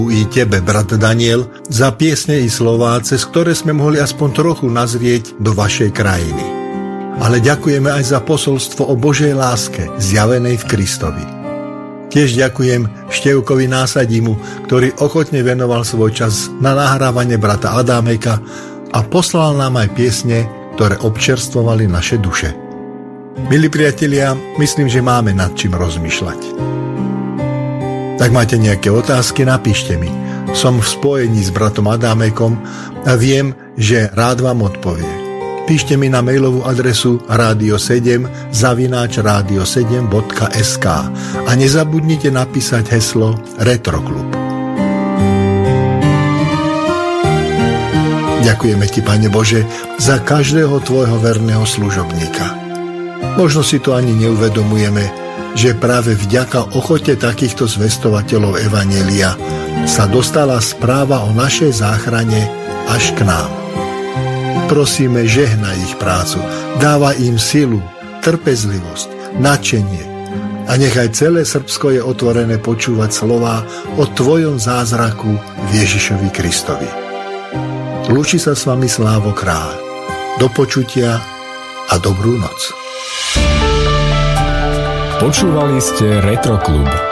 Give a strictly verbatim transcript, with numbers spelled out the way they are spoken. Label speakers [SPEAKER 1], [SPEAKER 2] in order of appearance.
[SPEAKER 1] i tebe, brat Daniel, za piesne i slová, cez ktoré sme mohli aspoň trochu nazrieť do vašej krajiny. Ale ďakujeme aj za posolstvo o Božej láske, zjavenej v Kristovi. Tiež ďakujem Števkovi Násadimu, ktorý ochotne venoval svoj čas na nahrávanie brata Adámeka a poslal nám aj piesne, ktoré občerstvovali naše duše. Milí priatelia, myslím, že máme nad čím rozmýšľať. Tak máte nejaké otázky, napíšte mi. Som v spojení s bratom Adámekom a viem, že rád vám odpovie. Píšte mi na mailovú adresu rádio sedem zavináč rádio sedem bodka es ká a nezabudnite napísať heslo Retroklub. Ďakujeme ti, Pane Bože, za každého tvojho verného služobníka. Možno si to ani neuvedomujeme, že práve vďaka ochote takýchto zvestovateľov evanjelia sa dostala správa o našej záchrane až k nám. Prosíme, žehnaj ich prácu, dáva im silu, trpezlivosť, nadšenie a nechaj celé Srbsko je otvorené počúvať slová o tvojom zázraku v Ježišovi Kristovi. Lúči sa s vami Slávo Kráľ. Do počutia a dobrú noc.
[SPEAKER 2] Počúvali ste Retroklub.